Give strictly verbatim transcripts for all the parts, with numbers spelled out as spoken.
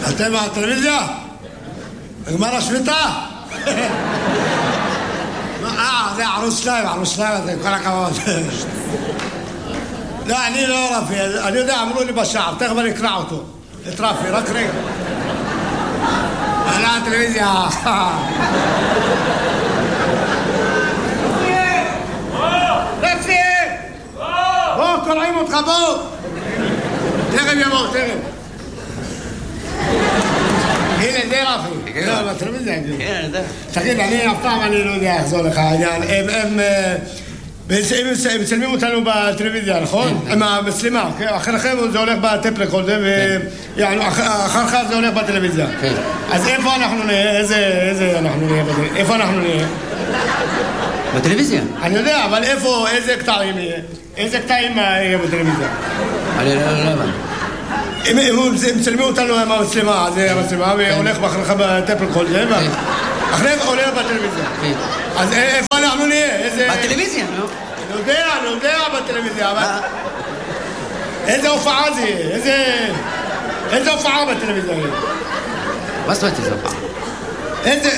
אתם מהטלוויזיה? נגמר השביתה? אה, זה ערוץ שניים, ערוץ שניים, זה כל הכבוד. לא, אני לא רפי, אני יודע, אמרו לי בשער, תכף אני אקרא אותו. את רפי, רק רגע. על הטלוויזיה. רפי! בוא, קוראים אותך, בוא! תכף יבוא, תכף. הנה, זה רפי. לא, בטלוויזיה. כן, אני יודע. תגיד, אני אף פעם אני לא יודע איך זה הולך העניין. הם... הם מצלמים אותנו בטלוויזיה, נכון? עם המצלמה, אחריכם זה הולך בטפ רקורדר, ואחריך זה הולך בטלוויזיה. אז איפה אנחנו נהיה? איזה אנחנו נהיה? איפה אנחנו נהיה? בטלוויזיה? אני יודע, אבל איפה, איזה קטעים יהיה? איזה קטעים יהיה בטלוויזיה? אני לא יודע. הם מצלמים אותנו עם המצלמה, זה המצלמה, והולך אחריך בטפ רקורדר, ואחריך הולך בטלוויזיה. אז איפה אנחנו נהיה? בטלוויזיה, לא? אני יודע, אני יודע בטלוויזיה, אבל... איזה הופעה זה יהיה? איזה... איזה הופעה בטלוויזיה יהיה? מה זאת אומרת איזה הופעה? איזה...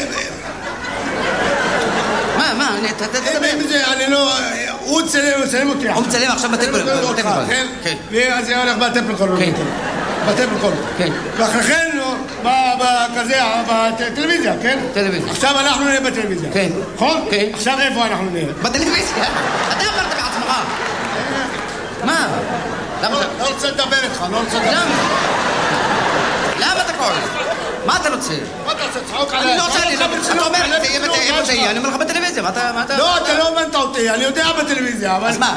מה, מה? אני... תדבר. אני לא... הוא צלם, הוא צלם אותי. הוא מצלם עכשיו בטלפון. כן? ואז זה הולך בטלפון. כן. בטלפון. כן. ואחריכן, כזה, בטלוויזיה, כן? טלוויזיה. עכשיו אנחנו נהיה בטלוויזיה. כן. נכון? כן. עכשיו איפה אנחנו נהיה? בטלוויזיה. אתה אמרת בעצמך. מה? לא רוצה לדבר איתך, לא רוצה לדבר. למה? למה אתה קורא? מה אתה רוצה? מה אתה רוצה? צחוק עליי. אני לא רוצה, אתה אומר, איפה זה יהיה? אני אומר לך בטלוויזיה, מה אתה... לא, אתה לא הבנת אותי, אני יודע בטלוויזיה, אבל... אז מה?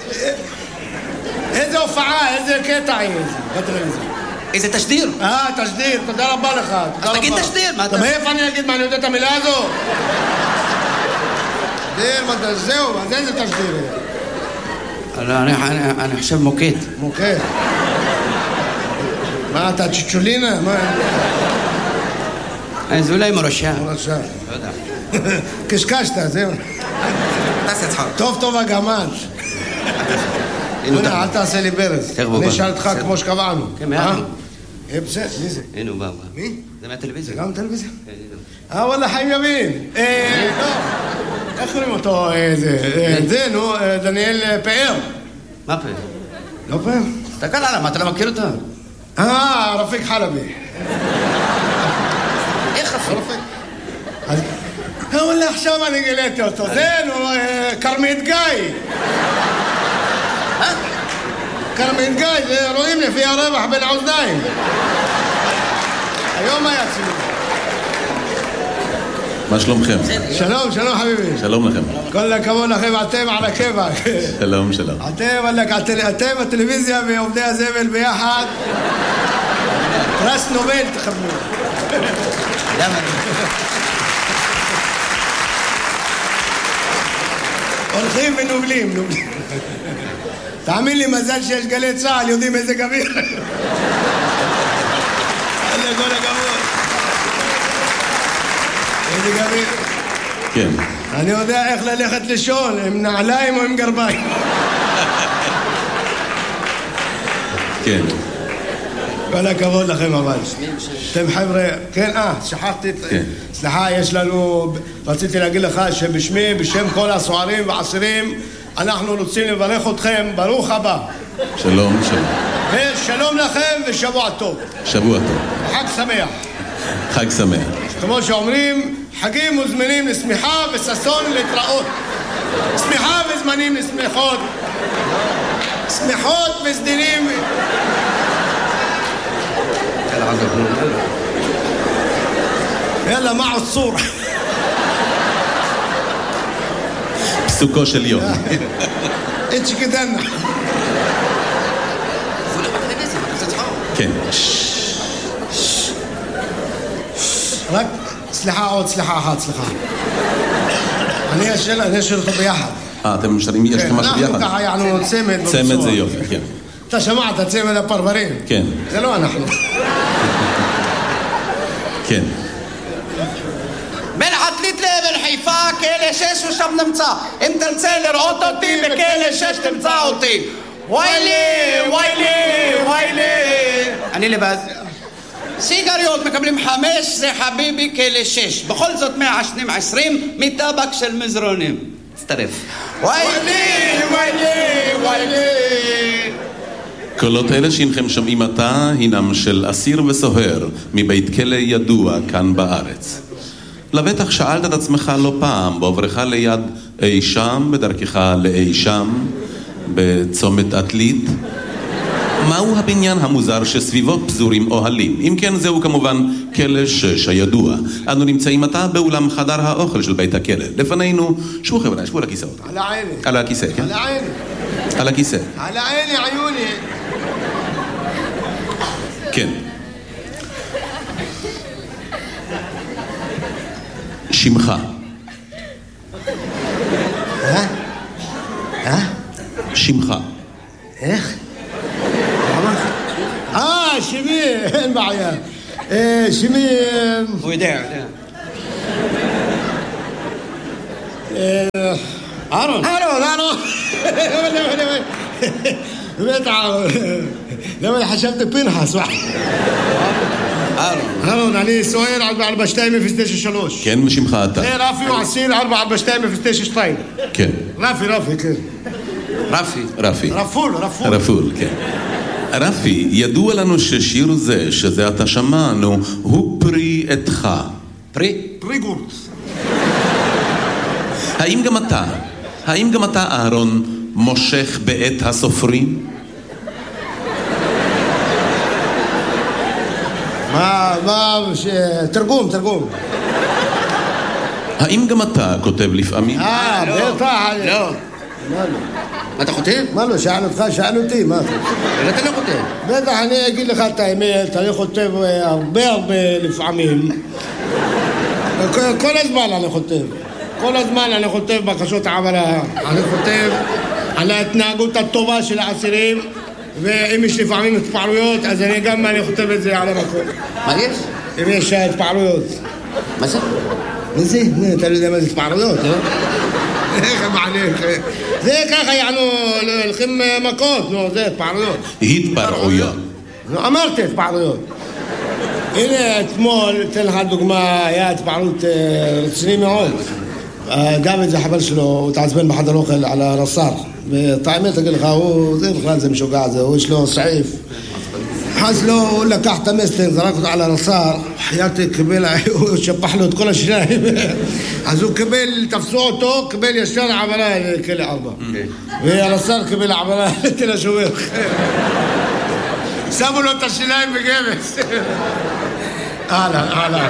איזה הופעה, איזה קטע יהיה בטלוויזיה? איזה תשדיר? אה, תשדיר, תודה רבה לך. אז תגיד תשדיר, מה אתה... מאיפה אני אגיד מה, אני יודע את המילה הזו? תשדיר, זהו, אז איזה תשדיר? אני חושב מוקד. מוקד? מה, אתה צ'יצ'ולינה? מה? זה אולי מורשה. מורשה. לא יודע. קשקשת, זהו. תעשה צחוק. טוב טוב הגמל. הנה, אל תעשה לי ברז. אני אשאל אותך כמו שקבענו. כן, מה? בסדר, מי זה? הנה הוא בא. מי? זה מהטלוויזיה. זה גם טלוויזיה? אה, וואלה, חיים ימין. אה, לא. איך קוראים אותו? זה, נו, דניאל פאר. מה פאר? לא פאר? תסתכל עליו, מה, אתה לא מכיר אותו? אה, רפיק חלבי. איך רפיק? אה, וואלה, עכשיו אני גיליתי אותו. זה, נו, קרמית גיא. אה? קרמית גיא, זה רואים לפי הרווח בין האוזניים. היום היה צילום. מה שלומכם? שלום, שלום חביבי. שלום לכם. כל הכבוד לכם, אתם על הכיוון. שלום, שלום. אתם, אתם הטלוויזיה ועובדי הזבל ביחד. פרס נובל תכוונו. למה? הולכים ונובלים, נובלים. תאמין לי, מזל שיש גלי צהל, יודעים איזה גביר. איזה כל הכבוד. איזה גביר. כן. אני יודע איך ללכת לישון, עם נעליים או עם גרביים. כן. כל הכבוד לכם אבל. אתם חבר'ה, כן, אה, שכחתי את... סליחה, יש לנו... רציתי להגיד לך שבשמי, בשם כל הסוערים והעשירים, אנחנו רוצים לברך אתכם, ברוך הבא. שלום, שלום. ושלום לכם ושבוע טוב. שבוע טוב. חג שמח. חג שמח. כמו שאומרים, חגים וזמנים לשמחה וששון להתראות. שמחה וזמנים לשמחות. שמחות וסדינים. יאללה, מה עוצור? פסוקו של יום. איצ'י כדנה. כן. רק, סליחה, עוד סליחה אחת, סליחה. אני אשאל, אני אשאל אותו ביחד. אה, אתם משאלים, יש לכם משהו ביחד? אנחנו ככה יענו צמד. צמד זה יופי, כן. אתה שמעת, צמד הפרברים? כן. זה לא אנחנו. כן. בין עתלית לאבן חיפה, כלא שש ושם נמצא. אם תרצה לראות אותי, בכלא שש תמצא אותי. ויילי, ויילי, ויילי. אני לבד. סיגריות מקבלים חמש, זה חביבי כאלה שש. בכל זאת מעשנים עשרים מטבק של מזרונים. תצטרף. ויילי, ויילי, ויילי. קולות אלה שהנכם שומעים עתה הינם של אסיר וסוהר מבית כלא ידוע כאן בארץ. לבטח שאלת את עצמך לא פעם בעוברך ליד אי שם, בדרכך לאי שם, בצומת עתלית, מהו הבניין המוזר שסביבו פזורים אוהלים? אם כן, זהו כמובן כלא שש הידוע. אנו נמצאים עתה באולם חדר האוכל של בית הכלא. לפנינו, שבו חבר'ה, שבו על הכיסאות. על העיני. על הכיסא, כן? על העיני. על הכיסא. על העיני, עיוני. כן. שמך. אה? אה? שמך. איך? אה, שמי, אין בעיה. שמי... הוא יודע, יודע. אהרון. אהרון, אהרון. באמת אהרון. למה חשבתי פנחס? אהרון. אהרון, אני סוער ארבע שתיים אפס תשע שלוש. כן, ושמך אתה. זה רפי הוא עשיר ארבע ארבע שתיים אפס תשע שתיים. כן. רפי, רפי, כן. רפי. רפי. רפול, רפול. רפול, כן. רפי, ידוע לנו ששיר זה, שזה אתה שמענו, הוא פרי עתך. פרי? פרי גורט. האם גם אתה, האם גם אתה, אהרון, מושך בעת הסופרים? מה, מה, תרגום, תרגום. האם גם אתה כותב לפעמים? אה, בטח. לא. מה לא? אתה כותב? מה לא, שאל אותך, שאל אותי, מה אתה? אתה לא כותב. בטח, אני אגיד לך את האמת, אני כותב הרבה הרבה לפעמים. כל הזמן אני כותב. כל הזמן אני כותב בקשות העברה. אני כותב על ההתנהגות הטובה של האסירים, ואם יש לפעמים התפעלויות, אז אני גם אני כותב את זה על המקום. מה יש? אם יש התפעלויות. מה זה? מה זה? אתה לא יודע מה זה התפעלויות? לא. איך מעליך? זה ככה יענו, הולכים מכות, נו, זה התפעלויות. התפרעויות. נו, אמרתי התפעלויות. הנה, אתמול, אתן לך דוגמה, היה התפעלות רציני מאוד. דוד זה חבר שלו, הוא התעצבן בחדר אוכל על הרס"ר. וטעמת, אגיד לך, הוא, זה בכלל זה משוגע זה, הוא יש לו סעיף. אז לא, הוא לקח את המסטר, זרק אותו על הרס"ר, חייתי קיבל, הוא שפח לו את כל השיניים. אז הוא קיבל, תפסו אותו, קיבל ישר עברה לכלא ארבע. והרס"ר קיבל עברה לתל השומר. שמו לו את השיניים בגבס. אהלן, אהלן.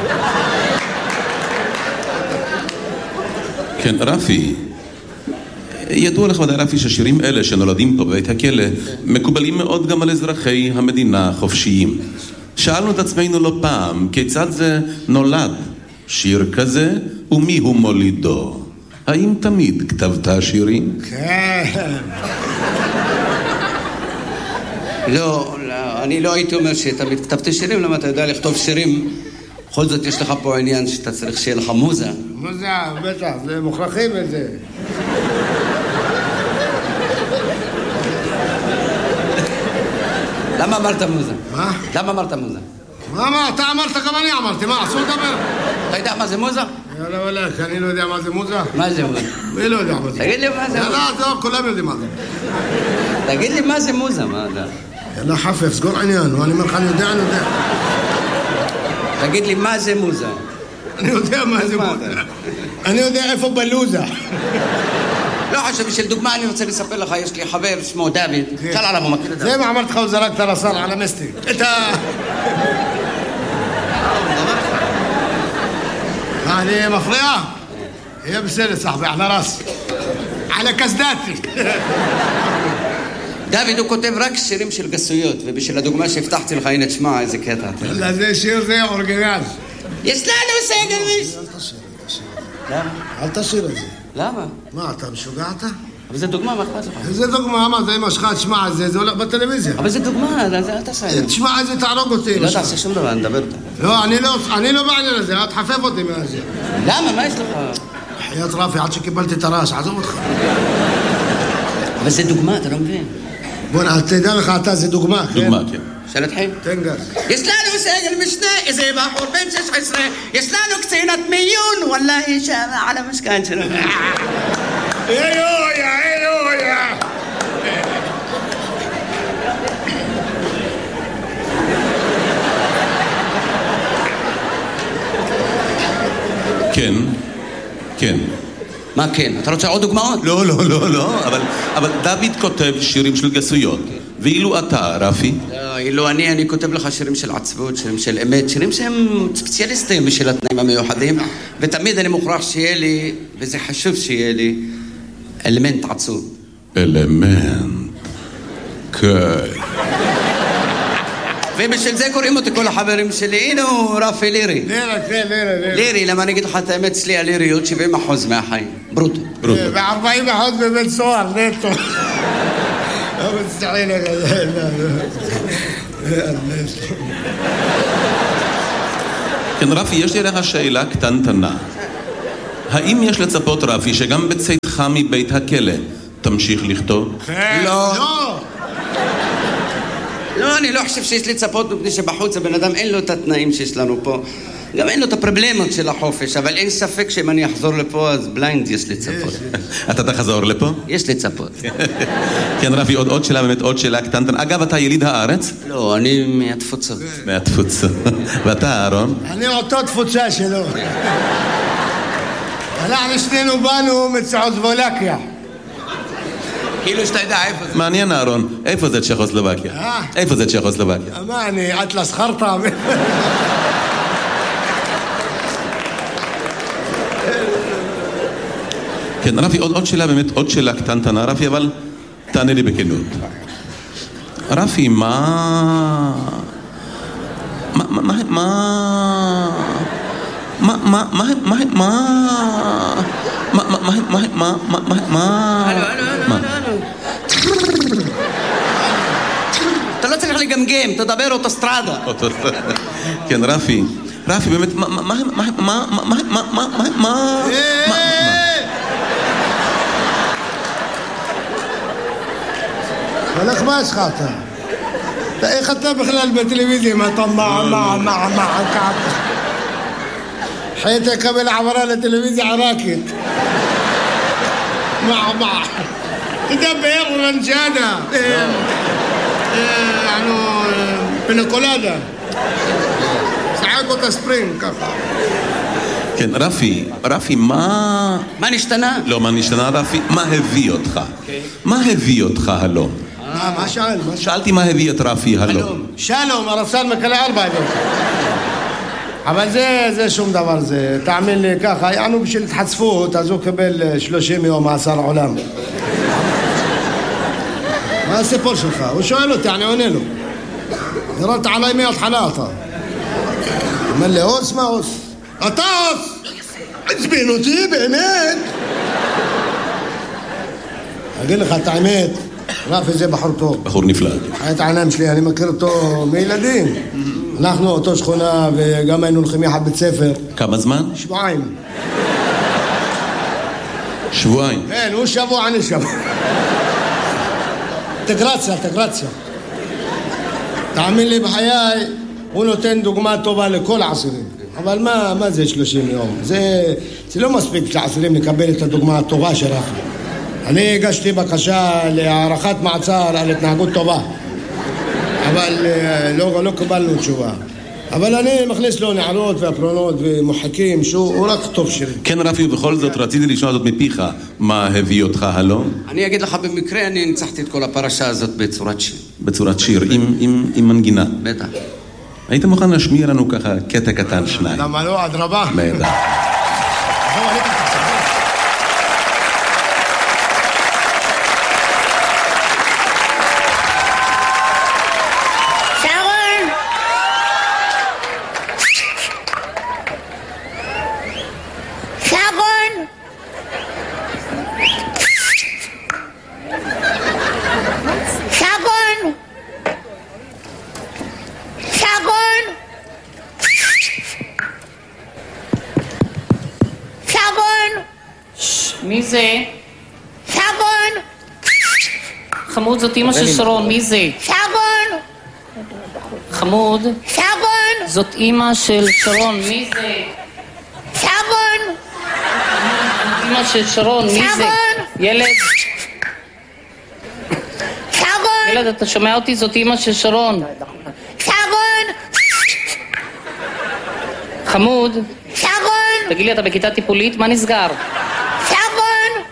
כן, רפי, ידוע לך ודאי רפי ששירים אלה שנולדים פה בבית הכלא מקובלים מאוד גם על אזרחי המדינה החופשיים. שאלנו את עצמנו לא פעם, כיצד זה נולד שיר כזה ומי הוא מולידו? האם תמיד כתבת שירים? כן. לא, אני לא הייתי אומר שתמיד כתבתי שירים, למה אתה יודע לכתוב שירים? בכל זאת יש לך פה עניין שאתה צריך שיהיה לך מוזה. מוזה, בטח, זה מוכרחים את זה. למה אמרת מוזה? מה? למה אמרת מוזה? מה, מה, אתה אמרת גם אני אמרתי, מה, אסור לדבר? אתה יודע מה זה מוזה? יאללה וואלה, אני לא יודע מה זה מוזה. מה זה מוזה? מי לא יודע מה זה? תגיד לי מה זה מוזה. יאללה, זהו, כולם יודעים מה זה. תגיד לי מה זה מוזה, מה אתה? יאללה חפף, סגור עניין, אני אומר לך, אני יודע, אני יודע. תגיד לי מה זה מוזה. אני יודע מה זה מוזה. אני יודע איפה בלוזה. לא חשוב, בשביל דוגמה אני רוצה לספר לך, יש לי חבר שמו דוד, שאל עליו, הוא מכיר את זה. זה מה אמרתי לך, הוא זרק את הרס"ר על המסטי. את ה... אני מפריע? יהיה בסדר, סחבי, על הרס. על הקסדתי. דוד הוא כותב רק שירים של גסויות, ובשביל הדוגמה שהבטחתי לך, הנה תשמע איזה קטע. לא, זה שיר זה אורגינל. יש לנו סגל. אל תשיר, אל תשיר. למה? אל תשיר את זה. למה? מה, אתה משוגע אתה? אבל זה דוגמה, מה אכפת לך? זה דוגמה, מה, זה אמא שלך, תשמע את זה, זה הולך בטלוויזיה. אבל זה דוגמה, אל תעשה את זה. תשמע את זה, תהרוג אותי. לא תעשה שום דבר, נדבר אותה. לא, אני לא בעניין הזה, אל תחפף אותי מהזה. למה? מה יש לך? חיית רפי, עד שקיבלתי את הרעש, עזוב אותך. אבל זה דוגמה, אתה לא מבין. בוא, תדע לך אתה, זה דוגמה, כן? דוגמה, כן. שנתחיל? תן גז. יש לנו סגל משנה, איזה בחור בן שש עשרה, יש לנו קצינת מיון, וואלה, שמה על המשכן שלנו. אלויה, אלויה. כן, כן. מה כן? אתה רוצה עוד דוגמאות? לא, לא, לא, לא, אבל, אבל דוד כותב שירים של גסויות. ואילו אתה, רפי? לא, אילו אני, אני כותב לך שירים של עצבות, שירים של אמת, שירים שהם ספציאליסטים בשביל התנאים המיוחדים, ותמיד אני מוכרח שיהיה לי, וזה חשוב שיהיה לי, אלמנט עצוב. אלמנט. כן. ובשביל זה קוראים אותי כל החברים שלי, הנה הוא רפי לירי. לירה, כן, לירה, לירה. לירי, למה אני אגיד לך את האמת, אצלי הליריות שבעים אחוז מהחיים. ברוטו. ברוטו. ו-ארבעים אחוז בבית סוהר, נטו. לא מצטערים לך. כן, רפי, יש לי לך שאלה קטנטנה. האם יש לצפות, רפי, שגם בצאתך מבית הכלא תמשיך לכתוב? כן. לא. לא. לא, אני לא חושב שיש לי צפות מפני שבחוץ הבן אדם אין לו את התנאים שיש לנו פה. גם אין לו את הפרבלמות של החופש, אבל אין ספק שאם אני אחזור לפה אז בליינד יש לי צפות. אתה תחזור לפה? יש לי צפות. כן, רפי, עוד, עוד שאלה, באמת עוד שאלה קטנטנה. אגב, אתה יליד הארץ? לא, אני מהתפוצות. מהתפוצות. ואתה, אהרון? אני אותו תפוצה שלו. אנחנו שנינו באנו מצ'כוסלובקיה. כאילו שאתה יודע איפה זה. מעניין, אהרון. איפה זה צ'כוסלובקיה? אה? איפה זה צ'כוסלובקיה? מה, אני אטלס חרטה? כן, רפי, עוד, עוד שאלה, באמת עוד שאלה קטנטנה, רפי, אבל תענה לי בכנות. רפי, מה... מה... מה... מה... מה... מה... מה... מה... מה... מה... מה... מה... מה... מה... מה... הלו, הלו, הלו, הלו. אתה לא צריך לגמגם, תדבר אוטוסטרדה. כן, רפי. רפי, באמת, מה... מה... מה... מה... מה... מה... מה... מה... מה... הלך מה יש לך אתה? איך אתה בכלל בטלוויזיה? מה אתה מה מה מה מה ככה? حيث قبل عبر التلفزيون عراكت مع مع تدبر ورنجانا يعني بنكولادا ساعات ספרינג ככה. כן, רפי, רפי, מה... מה נשתנה? לא, מה נשתנה, רפי? מה הביא אותך? מה הביא אותך הלום? מה שאל? שאלתי מה הביא את רפי הלום. שלום, הרפסן מקלה ארבע יום. אבל זה, זה שום דבר, זה, תאמין לי ככה, יענו בשביל התחצפות, אז הוא קבל שלושים יום מאסר עולם. מה הסיפור שלך? הוא שואל אותי, אני עונה לו. ירדת עליי מההתחלה אתה. אומר לי, אוס מה אוס? אתה אוס! עצבין אותי, באמת? אגיד לך את האמת, רפי זה בחור טוב. בחור נפלא. את העיניים שלי, אני מכיר אותו מילדים. אנחנו אותו שכונה וגם היינו הולכים יחד בית ספר. כמה זמן? שבועיים. שבועיים? כן, הוא שבוע, אני שבוע. אינטגרציה, אינטגרציה. תאמין לי בחיי, הוא נותן דוגמה טובה לכל העשירים. אבל מה, מה זה שלושים יום? זה, זה לא מספיק לעשירים לקבל את הדוגמה הטובה של רפי. אני הגשתי בקשה להערכת מעצר על התנהגות טובה. אבל לא, לא קיבלנו תשובה. אבל אני מכניס לו נערות והפרונות ומוחקים שהוא רק טוב שלי. כן, רפי, ובכל זאת רציתי לשמוע זאת מפיך. מה הביא אותך הלום? אני אגיד לך במקרה, אני ניצחתי את כל הפרשה הזאת בצורת שיר. בצורת שיר, עם, עם, עם מנגינה. בטח. היית מוכן להשמיע לנו ככה קטע קטן שניים? למה לא? עד רבה. בטח. מי זה? שרון! חמוד, זאת אמא של שרון, מי זה? שרון! חמוד. שרון! זאת אימא של שרון, מי זה? שרון! אימא של שרון, מי זה? שרון! ילד. שרון! ילד, אתה שומע אותי? זאת אימא של שרון. שרון! חמוד. שרון! תגיד לי, אתה בכיתה טיפולית? מה נסגר? שרון!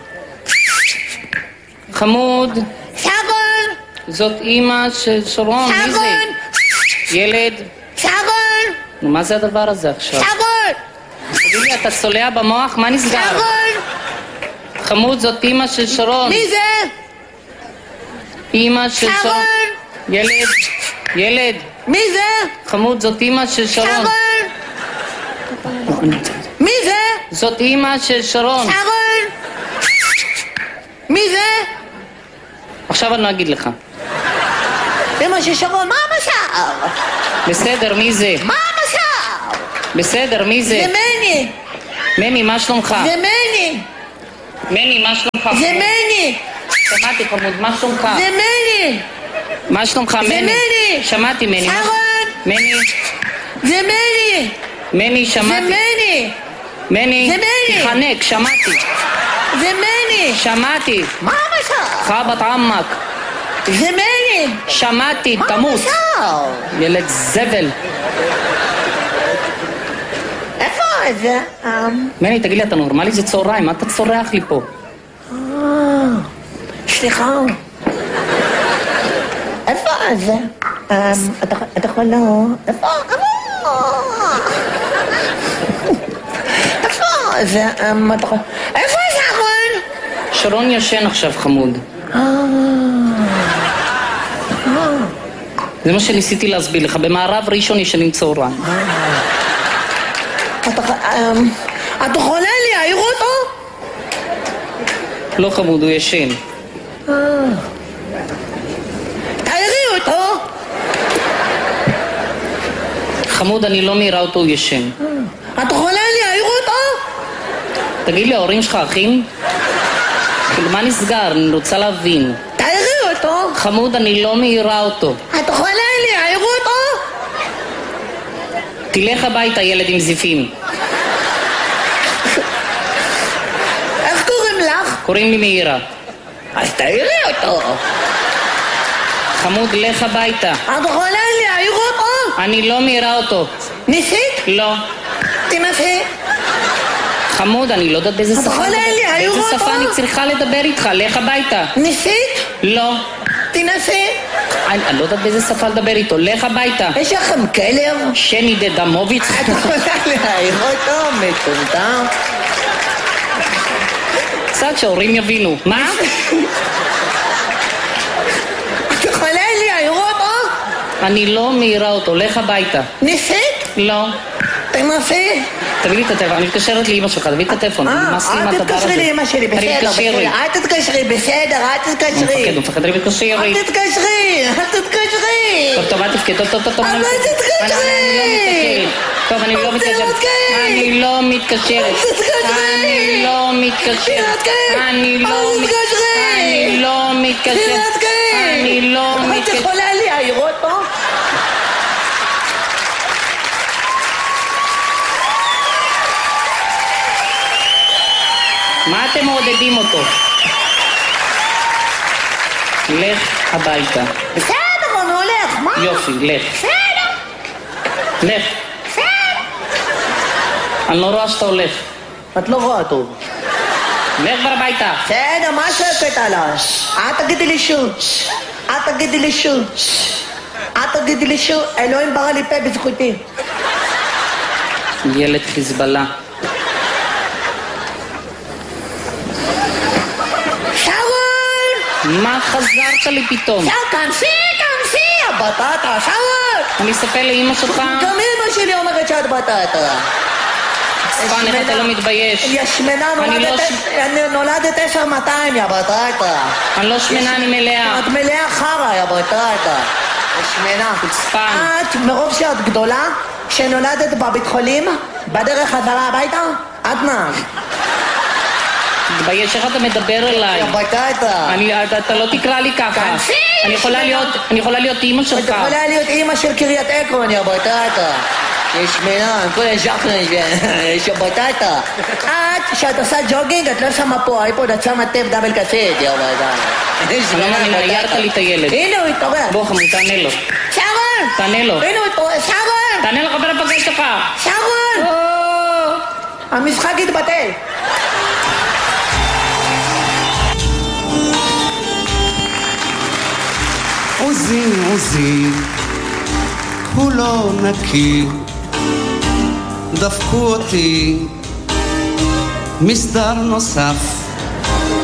חמוד. שרון! זאת אימא של שרון, מי זה? שרון! ילד. שרון! נו, מה זה הדבר הזה עכשיו? שרון! תגיד לי, אתה צולע במוח? מה נסגר? שרון! חמוד, זאת אימא של שרון. מי זה? אימא של שרון. שרון! ילד. ילד. מי זה? חמוד, זאת אימא של שרון. שרון! מי זה? זאת אימא של שרון. שרון! מי זה? עכשיו אני לא אגיד לך. אמא של שרון, מה המשאר? בסדר, מי זה? מה המשאר? בסדר, מי זה? זה מני! מני, מה שלומך? זה מני! מני, מה שלומך? זה מני! שמעתי חמוד, מה שלומך? זה מני! מה שלומך, מני? זה מני! שמעתי, מני. מה- שרון! מני, זה מני! מני, זה שמעתי. מני! מני, זה מני. תחנק, שמעתי. זה מני! שמעתי. מה המשאר? חבת עמק. זה מני! שמעתי, מה תמות. המשאר? ילד זבל. איפה זה? מני, תגיד לי, אתה נורמלי? זה צהריים, מה אתה צורח לי פה? סליחה. איפה זה? אתה יכול לא... איפה? איפה זה? איפה שרון? שרון ישן עכשיו, חמוד. זה מה שניסיתי להסביר לך. במערב ראשון ישנים צהריים. אתה יכולה להעיר אותו? לא חמוד, הוא ישן. תעירי אותו. חמוד, אני לא מעירה אותו, הוא ישן. את יכולה להעיר אותו? תגיד לי, ההורים שלך אחים? כאילו, מה נסגר? אני רוצה להבין. תעירי אותו. חמוד, אני לא מעירה אותו. את יכולה להעיר אותו? תלך הביתה, ילד עם זיפים. איך קוראים לך? קוראים לי מאירה. אז תעירי אותו. חמוד, לך הביתה. את יכולה להעיר אותו? אני לא מעירה אותו. ניסית? לא. תנסי. חמוד, אני לא יודעת באיזה את שפה... יכולה להעיר באיזה אותו? שפה אני צריכה לדבר איתך, לך הביתה. ניסית? לא. תנסי. אני אני לא יודעת באיזה שפה לדבר איתו, לך הביתה. יש לכם כלב? שני דדמוביץ. את יכולה להעיר אותו, מטומטם. קצת שההורים יבינו. מה? את יכולה להעיר אותו? אני לא מעירה אותו, לך הביתה. ניסית? לא. תנסי. תביא לי את הטלפון, אני מתקשרת לאמא שלך, תביא את הטלפון. נמאס לי עם אל הדבר הזה. תתקשרי לאמא שלי, אני בסדר, מתקשר לי. בסדר. אל תתקשרי, בסדר, אל הוא מפחד, תתקשרי. הוא מפחד, אני מתקשר לי. אל תתקשרי, אל תתקשרי. טוב, טוב, אל תפקד, טוב, טוב, טוב, טוב. אבל אני- תתקשרי. אני לא מתקשרת. טוב, אני לא מתקשרת. אני לא מתקשרת. אני לא מתקשרת. אני לא מתקשרת. אני לא מתקשרת. אני לא את מתקשרת. יכולה להעיר אותו? מה אתם מעודדים אותו? לך הביתה. בסדר, הוא הולך, מה? יופי, לך. בסדר, לך. בסדר. אני לא רואה שאתה הולך. את לא רואה טוב. לך כבר הביתה. בסדר, מה שקט עליי? אל תגידי לי שוב. אל תגידי לי שוב. אל תגידי לי שוב. אלוהים ברא לי פה בזכותי. ילד חיזבאללה. שרון! מה חזרת לי פתאום? שרון, כנסי, כנסי, הבטטה, שרון! אני אספר לאמא שלך? גם אמא שלי אומרת שאת בטטה. ספן, איך אתה לא מתבייש? יא שמנה, אני לא נולדת- ש- אני נולדת עשר מאתיים, יא בטטה. אני לא שמנה, אני מלאה. את מלאה חרא, יא בטטה. שמנה. חוצפן. את, מרוב שאת גדולה, שנולדת בבית חולים, בדרך חזרה הביתה, את נהג. תתבייש, איך אתה מדבר אליי? יא בטטה. אני, אתה, אתה לא תקרא לי ככה. אני יכולה להיות, אני יכולה להיות אימא שלך. את יכולה להיות אימא של קריית עקרון, יא בטטה. יש שמנה, כל הז'חרן, יש יא בטטה. את, כשאת עושה ג'וגינג, את לא שמה פה אייפוד, את שמה טייפ דאבל קסט, יא בטטה. לא מאמינה, הערת לי את הילד. הנה הוא התעורר. בוא חמוד, תענה לו. שרון! תענה לו. הנה הוא התעורר, שרון! תענה לחבר הפגש שלך. שרון! המשחק התבטל. עוזי עוזי כולו נקי, דפקו אותי מסדר נוסף